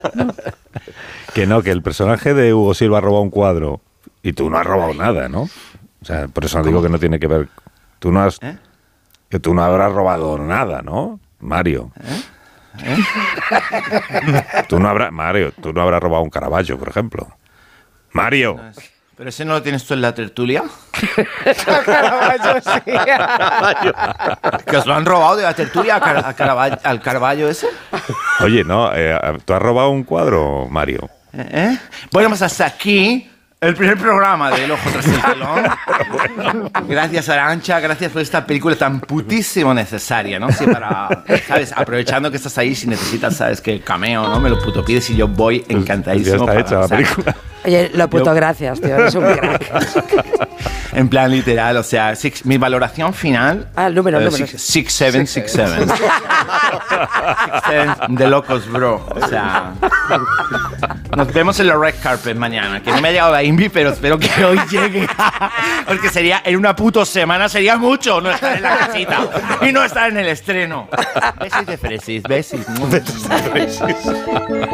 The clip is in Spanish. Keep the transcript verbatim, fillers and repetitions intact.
Que no, que el personaje de Hugo Silva ha robado un cuadro y tú no has robado nada, ¿no? O sea, por eso no digo que no tiene que ver. Tú no has... ¿Eh? Que tú no habrás robado nada, ¿no, Mario? ¿Eh? ¿Eh? Tú no habrás, Mario, tú no habrás robado un Caravaggio, por ejemplo. Mario. No es, ¿pero ese no lo tienes tú en la tertulia? Caravaggio, sí. ¿Que os lo han robado de la tertulia a Car- a Caravaggio, al Caravaggio ese? Oye, no, eh, ¿tú has robado un cuadro, Mario? ¿Eh? Bueno, pues hasta aquí el primer programa de El Ojo Tras el Telón. Bueno. Gracias, Arantxa, gracias por esta película tan putísimo necesaria, ¿no? Sí, para, ¿sabes? Aprovechando que estás ahí, si necesitas, ¿sabes? Que el cameo, ¿no? Me lo puto pides y yo voy encantadísimo. Ya está para, hecha la película. Oye, lo puto yo, gracias, tío, eres un crack. En plan literal, o sea, six, mi valoración final... Ah, el número, el uh, número. Six, six, seven, six, seven. Six, seven de locos, bro. O sea... Nos vemos en la red carpet mañana, que no me ha llegado la Invi, pero espero que hoy llegue. Porque sería, en una puto semana sería mucho no estar en la casita y no estar en el estreno. Besis de fresis, besis. Besis de fresis.